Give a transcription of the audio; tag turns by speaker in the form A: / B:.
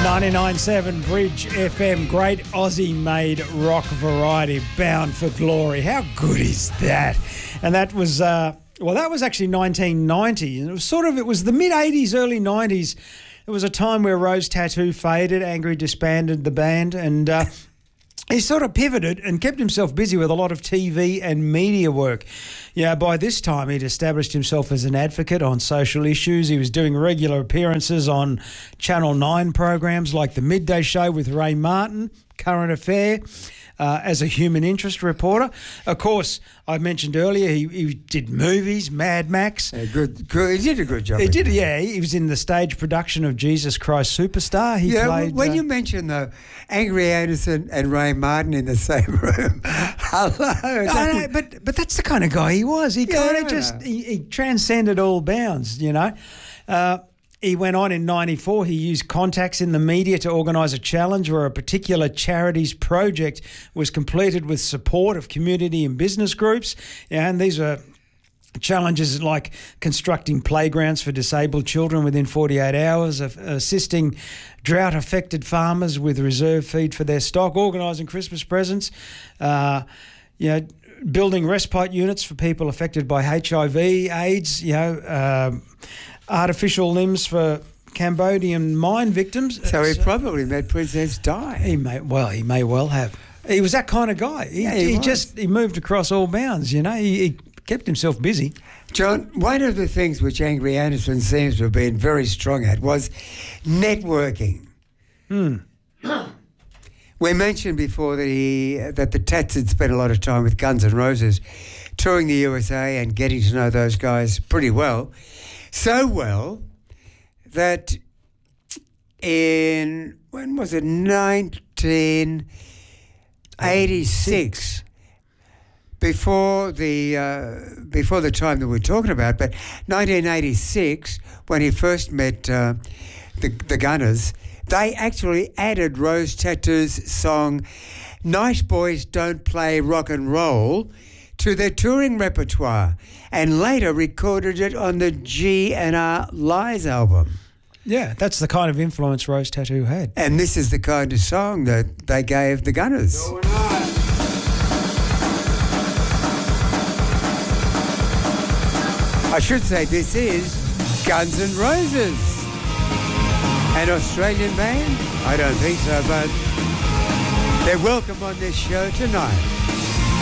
A: 99.7 Bridge FM, great Aussie-made rock variety, Bound for Glory. How good is that? And that was, that was actually 1990. And it was the mid-80s, early 90s. It was a time where Rose Tattoo faded, Angry disbanded the band, and he sort of pivoted and kept himself busy with a lot of TV and media work. Yeah, by this time he'd established himself as an advocate on social issues. He was doing regular appearances on Channel 9 programs like The Midday Show with Ray Martin, Current Affair, as a human interest reporter. Of course, I mentioned earlier he did movies, Mad Max.
B: Yeah, good. He did a good job.
A: He did, yeah. He was in the stage production of Jesus Christ Superstar. He played.
B: When you mentioned though, Angry Anderson and Ray Martin in the same room. Hello.
A: But that's the kind of guy he was. He he transcended all bounds, you know. He went on in 94, he used contacts in the media to organise a challenge where a particular charity's project was completed with support of community and business groups. And these are challenges like constructing playgrounds for disabled children within 48 hours, assisting drought-affected farmers with reserve feed for their stock, organising Christmas presents, building respite units for people affected by HIV, AIDS, artificial limbs for Cambodian mine victims.
B: So he probably met Princess Di.
A: He may well have. He was that kind of guy. He moved across all bounds, you know. He kept himself busy.
B: John, one of the things which Angry Anderson seems to have been very strong at was networking. We mentioned before that the Tats had spent a lot of time with Guns N' Roses, touring the USA and getting to know those guys pretty well. So well that in, 1986, before the time that we're talking about, but 1986, when he first met the Gunners, they actually added Rose Tattoo's song "Nice Boys Don't Play Rock and Roll" to their touring repertoire, and later recorded it on the G&R Lies album.
A: Yeah, that's the kind of influence Rose Tattoo had.
B: And this is the kind of song that they gave the Gunners. I should say this is Guns N' Roses. An Australian band? I don't think so, but they're welcome on this show tonight.